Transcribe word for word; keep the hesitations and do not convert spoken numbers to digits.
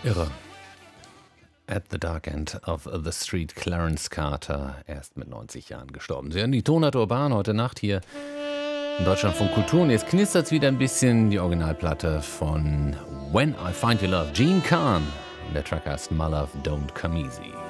Irre. At the Dark End of the Street, Clarence Carter, erst mit neunzig Jahren gestorben. Sie hören die Tonart Urban heute Nacht hier in Deutschland von Kultur. Und jetzt knistert es wieder ein bisschen, die Originalplatte von When I Find Your Love, Gene Khan. Der Track heißt My Love Don't Come Easy.